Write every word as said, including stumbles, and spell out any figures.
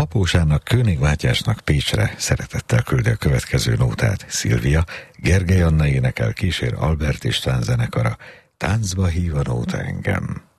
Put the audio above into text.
Apósának, König Mátyásnak Pécsre szeretettel küldi a következő nótát Szilvia, Gergely Anna énekel, kísér Albert István zenekara. Táncba hív a nóta engem.